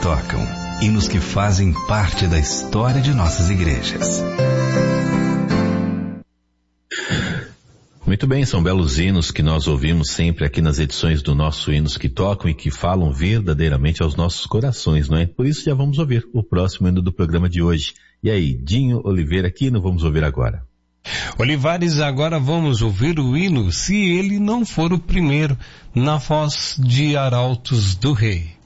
tocam, hinos que fazem parte da história de nossas igrejas. Muito bem, são belos hinos que nós ouvimos sempre aqui nas edições do nosso Hinos que Tocam e que falam verdadeiramente aos nossos corações, não é? Por isso já vamos ouvir o próximo hino do programa de hoje. E aí, Dinho Oliveira aqui, não vamos ouvir agora. Olivares, agora vamos ouvir o hino Se Ele Não For o Primeiro, na voz de Arautos do Rei.